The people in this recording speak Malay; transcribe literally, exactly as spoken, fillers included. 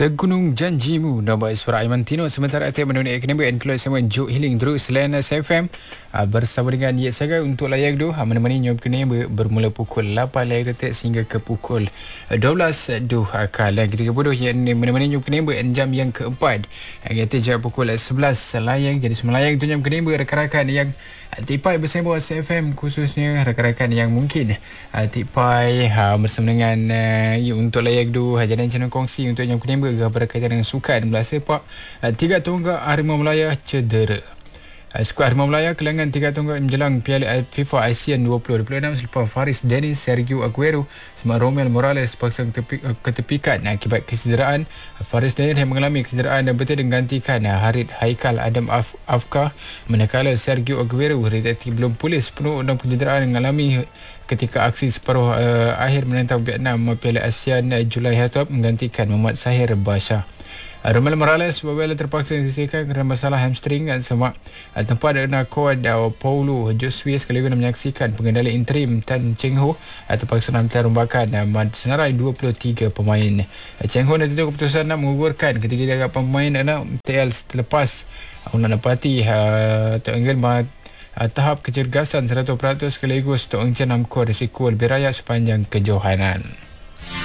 Segunung janjimu nama suara Aiman Tino sementara Atia mendunia ekonomi and close sama Juk Healing terus Lena S F M uh, bersama dengan Ye Sagai untuk layak du uh, menemani nyom kena bermula pukul lapan layak detik sehingga ke pukul dua belas du akal dan ketika bodoh yang menemani nyom kena jam yang keempat uh, kita jam pukul sebelas layak jadi semua layak tu nyom kena rakan-rakan yang uh, tipai bersama S F M khususnya rakan-rakan yang mungkin uh, tipai uh, bersama dengan uh, untuk layak du uh, jadi channel kongsi untuk nyom kena berkaitan dengan sukan bola sepak. Tiga tonggak Harimau Melaya cedera. Skuad Harimau Melaya kehilangan tiga tonggak menjelang Piala FIFA ASEAN dua ribu dua puluh enam selepas Faris Dennis, Sergio Aguero sama Romel Morales paksa ketepikan akibat kecederaan. Faris Dennis yang mengalami kecederaan dan betul menggantikan Harid Haikal Adam Af- Afka manakala Sergio Aguero relatif belum pulih sepenuh dan kecederaan yang mengalami ketika aksi separuh uh, akhir menentang Vietnam Piala ASEAN uh, Julai Hatop menggantikan Muhammad Sahir Basha. Uh, Romel Morales apabila terpaksa disisihkan kerana masalah hamstring dan semak uh, tempat ada kuat uh, Paulo Josue sekaligus menyaksikan pengendali interim Tan Cheng Ho uh, terpaksa menanti rombakan uh, senarai dua puluh tiga pemain. Uh, Cheng Ho dah tentu keputusan nak mengugurkan ketiga-tiga pemain anak T L selepas uh, menepati uh, Tenggel Uh, tahap kecergasan seratus peratus sekaligus untuk mencanam risiko lebih raya sepanjang kejohanan.